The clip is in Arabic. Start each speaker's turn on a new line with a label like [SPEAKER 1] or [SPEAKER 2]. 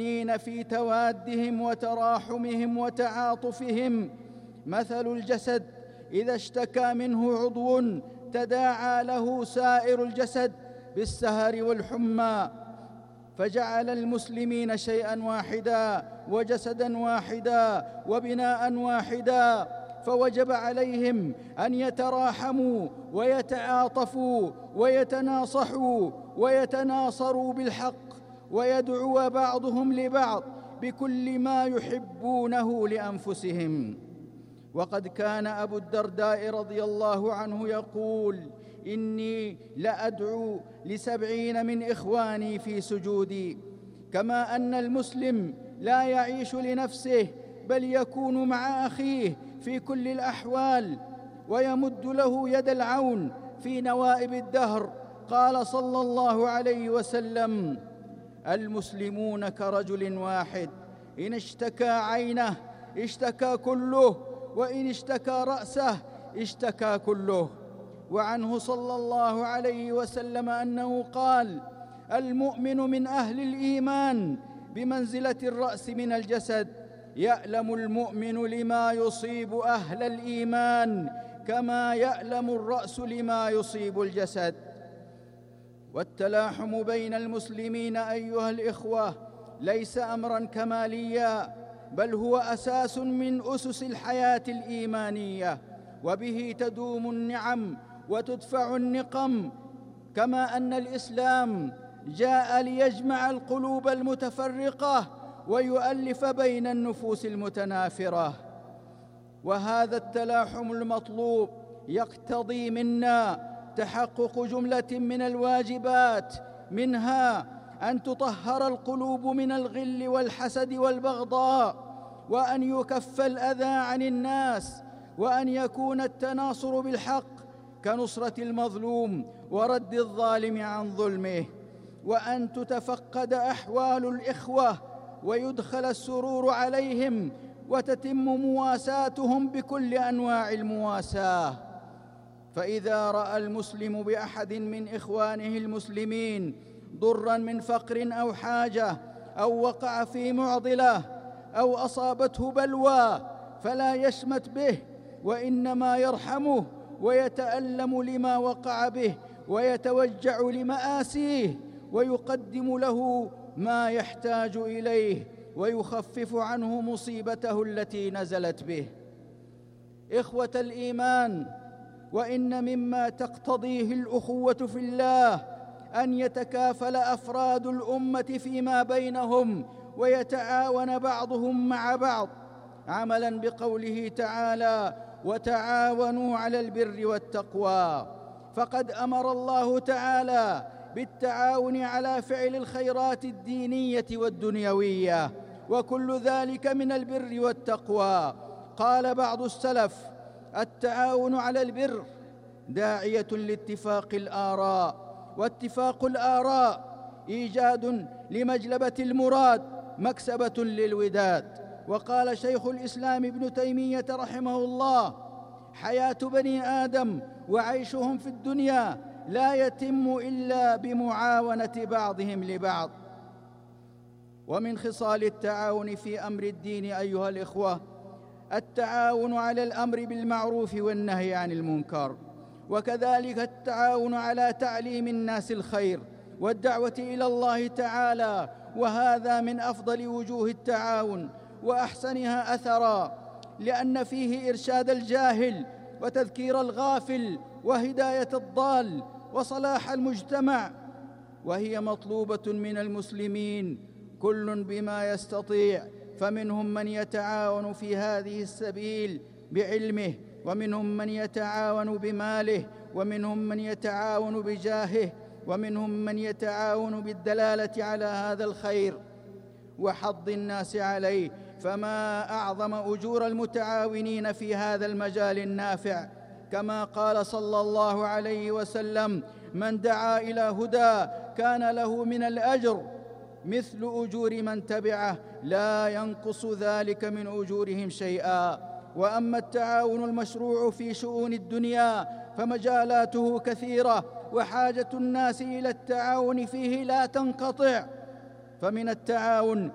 [SPEAKER 1] في توادهم وتراحمهم وتعاطفهم مثل الجسد إذا اشتكى منه عضو تداعى له سائر الجسد بالسهر والحمى، فجعل المسلمين شيئا واحدا وجسدا واحدا وبناء واحدا، فوجب عليهم أن يتراحموا ويتعاطفوا ويتناصحوا ويتناصروا بالحق، ويدعو بعضهم لبعض بكل ما يحبونه لأنفسهم. وقد كان أبو الدرداء رضي الله عنه يقول: إني لأدعو ل70 من إخواني في سجودي. كما أن المسلم لا يعيش لنفسه بل يكون مع أخيه في كل الأحوال ويمد له يد العون في نوائب الدهر. قال صلى الله عليه وسلم: المسلمون كرجل واحد، إن اشتكى عينه اشتكى كله، وإن اشتكى رأسه اشتكى كله. وعنه صلى الله عليه وسلم أنه قال: المؤمن من أهل الإيمان بمنزلة الرأس من الجسد، يألم المؤمن لما يصيب أهل الإيمان كما يألم الرأس لما يصيب الجسد. والتلاحم بين المسلمين أيها الإخوة ليس أمراً كمالياً، بل هو أساس من أسس الحياة الإيمانية، وبه تدوم النعم وتدفع النقم. كما أن الإسلام جاء ليجمع القلوب المتفرقة ويؤلف بين النفوس المتنافرة. وهذا التلاحم المطلوب يقتضي منا تحقق جملة من الواجبات، منها أن تطهر القلوب من الغل والحسد والبغضاء، وأن يكف الأذى عن الناس، وأن يكون التناصر بالحق كنصرة المظلوم ورد الظالم عن ظلمه، وأن تتفقد أحوال الإخوة ويدخل السرور عليهم وتتم مواساتهم بكل أنواع المواساة. فإذا رأى المسلم بأحد من إخوانه المسلمين ضراً من فقر أو حاجة أو وقع في معضلة أو أصابته بلوى فلا يشمت به، وإنما يرحمه ويتألم لما وقع به ويتوجع لمآسيه، ويقدم له ما يحتاج إليه ويخفف عنه مصيبته التي نزلت به. إخوة الإيمان، وإن مما تقتضيه الأخوة في الله أن يتكافل أفراد الأمة فيما بينهم ويتعاون بعضهم مع بعض، عملاً بقوله تعالى: وتعاونوا على البر والتقوى. فقد أمر الله تعالى بالتعاون على فعل الخيرات الدينية والدنيوية، وكل ذلك من البر والتقوى. قال بعض السلف: التعاون على البر داعية لاتفاق الآراء، واتفاق الآراء إيجاد لمجلبة المراد، مكسبة للوداد. وقال شيخ الإسلام ابن تيمية رحمه الله: حياة بني آدم وعيشهم في الدنيا لا يتم إلا بمعاونة بعضهم لبعض. ومن خصال التعاون في أمر الدين أيها الإخوة التعاون على الأمر بالمعروف والنهي عن المنكر، وكذلك التعاون على تعليم الناس الخير والدعوة إلى الله تعالى، وهذا من أفضل وجوه التعاون وأحسنها أثراً، لأن فيه إرشاد الجاهل وتذكير الغافل وهداية الضال وصلاح المجتمع. وهي مطلوبة من المسلمين كل بما يستطيع، فمنهم من يتعاون في هذه السبيل بعلمه، ومنهم من يتعاون بماله، ومنهم من يتعاون بجاهه، ومنهم من يتعاون بالدلالة على هذا الخير وحض الناس عليه. فما أعظم أجور المتعاونين في هذا المجال النافع، كما قال صلى الله عليه وسلم: من دعا إلى هدى كان له من الأجر مثل أجور من تبعه لا ينقص ذلك من أجورهم شيئا. وأما التعاون المشروع في شؤون الدنيا فمجالاته كثيرة، وحاجة الناس إلى التعاون فيه لا تنقطع. فمن التعاون